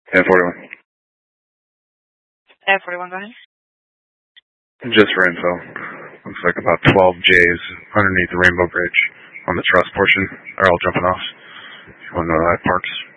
Air 41. Air 41, go ahead. Just for info. Looks like about 12 J's underneath the Rainbow Bridge on the truss portion. They're all jumping off. If you want to know that parks.